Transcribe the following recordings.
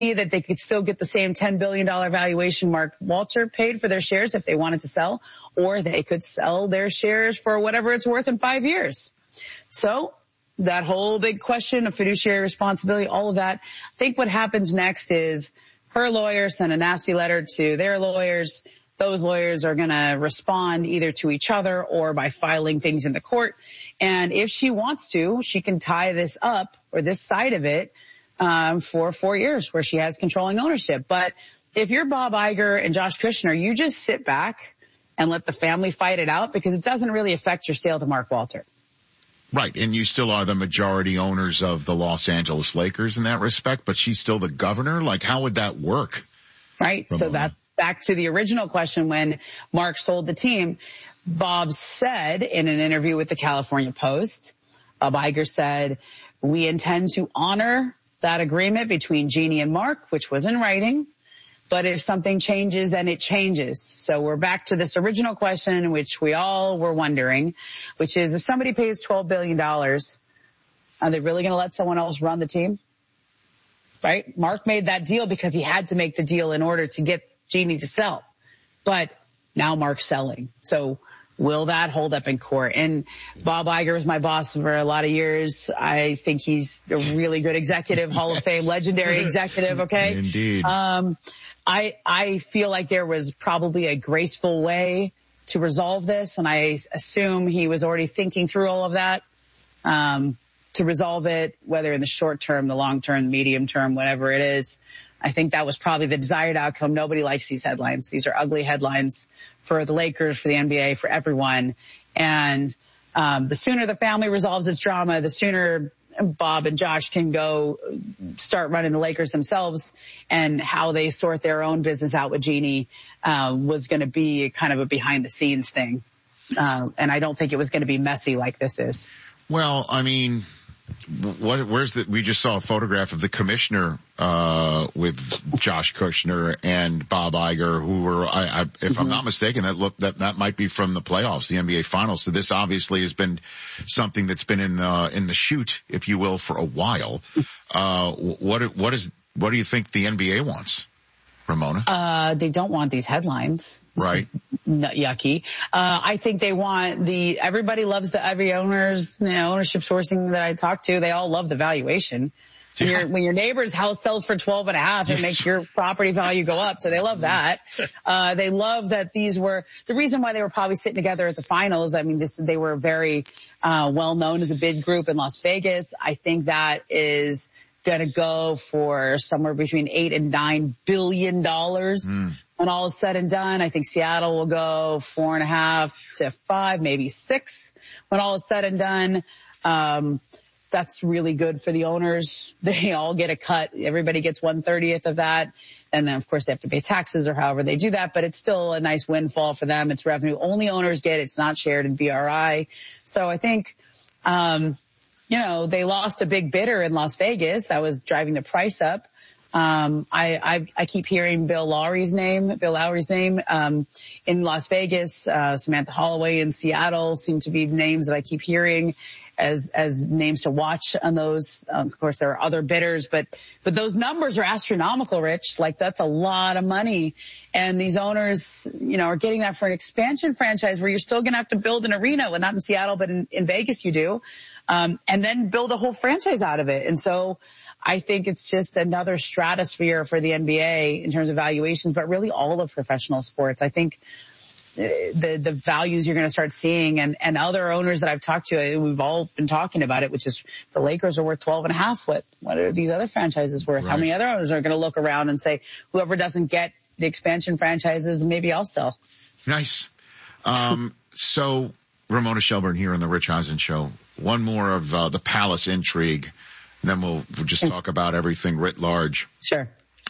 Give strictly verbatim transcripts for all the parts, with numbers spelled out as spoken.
that they could still get the same ten billion dollars valuation Mark Walter paid for their shares if they wanted to sell, or they could sell their shares for whatever it's worth in five years. So that whole big question of fiduciary responsibility, all of that, I think what happens next is her lawyers send a nasty letter to their lawyers. Those lawyers are going to respond either to each other or by filing things in the court. And if she wants to, she can tie this up, or this side of it, um, for four years where she has controlling ownership. But if you're Bob Iger and Josh Kushner, you just sit back and let the family fight it out, because it doesn't really affect your sale to Mark Walter. Right, and you still are the majority owners of the Los Angeles Lakers in that respect, but she's still the governor? Like, how would that work? Right, Ramona? So that's back to the original question when Mark sold the team. Bob said in an interview with the California Post, Bob Iger said, we intend to honor that agreement between Jeannie and Mark, which was in writing. But if something changes, then it changes. So we're back to this original question, which we all were wondering, which is if somebody pays twelve billion dollars, are they really going to let someone else run the team? Right? Mark made that deal because he had to make the deal in order to get Jeannie to sell. But now Mark's selling. So will that hold up in court? And Bob Iger was my boss for a lot of years. I think he's a really good executive, Hall of Fame, legendary executive, okay? Indeed. Um, I, I feel like there was probably a graceful way to resolve this, and I assume he was already thinking through all of that, um, to resolve it, whether in the short term, the long term, medium term, whatever it is. I think that was probably the desired outcome. Nobody likes these headlines. These are ugly headlines for the Lakers, for the N B A, for everyone. And um, the sooner the family resolves its drama, the sooner Bob and Josh can go start running the Lakers themselves, and how they sort their own business out with Jeannie uh, was going to be kind of a behind-the-scenes thing. Uh, and I don't think it was going to be messy like this is. Well, I mean, what, where's the, we just saw a photograph of the commissioner, uh, with Josh Kushner and Bob Iger, who were, I, I, if mm-hmm. I'm not mistaken, that look, that, that might be from the playoffs, the N B A finals. So this obviously has been something that's been in the, in the chute, if you will, for a while. Uh, what, what is, what do you think the N B A wants? Ramona? Uh, they don't want these headlines. This right. Yucky. Uh, I think they want the, everybody loves the, every owner's, you know, ownership sourcing that I talk to, they all love the valuation. When, yeah. your, when your neighbor's house sells for twelve and a half, it yes. makes your property value go up. So they love that. Uh, they love that these were, the reason why they were probably sitting together at the finals, I mean, this, they were very, uh, well known as a bid group in Las Vegas. I think that is going to go for somewhere between eight and nine billion dollars mm. when all is said and done. I think Seattle will go four and a half to five, maybe six when all is said and done. Um, that's really good for the owners. They all get a cut. Everybody gets one thirtieth of that. And then of course they have to pay taxes or however they do that, but it's still a nice windfall for them. It's revenue only owners get. It's not shared in B R I. So I think, um, you know, they lost a big bidder in Las Vegas that was driving the price up. Um, I, I, I keep hearing Bill Lowry's name, Bill Lowry's name, um, in Las Vegas, uh, Samantha Holloway in Seattle seem to be names that I keep hearing as, as names to watch on those. Um, of course, there are other bidders, but, but those numbers are astronomical, Rich. Like that's a lot of money. And these owners, you know, are getting that for an expansion franchise where you're still going to have to build an arena. Well, not in Seattle, but in, in Vegas you do. Um, and then build a whole franchise out of it. And so I think it's just another stratosphere for the N B A in terms of valuations, but really all of professional sports. I think the, the values you're going to start seeing, and, and other owners that I've talked to, we've all been talking about it, which is the Lakers are worth twelve and a half. What, what are these other franchises worth? Right. How many other owners are going to look around and say, whoever doesn't get the expansion franchises, maybe I'll sell. Nice. Um, so Ramona Shelburne here on the Rich Eisen Show. One more of uh, the Palace intrigue, and then we'll, we'll just talk about everything writ large. Sure.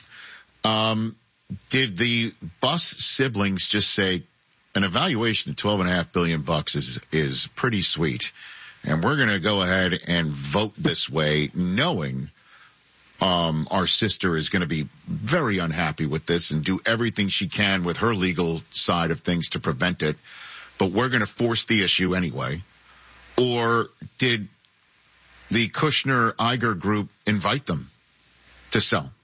Um, did the Buss siblings just say an evaluation of twelve and a half billion bucks is is pretty sweet, and we're going to go ahead and vote this way, knowing um our sister is going to be very unhappy with this and do everything she can with her legal side of things to prevent it, but we're going to force the issue anyway? Or did the Kushner-Iger group invite them to sell?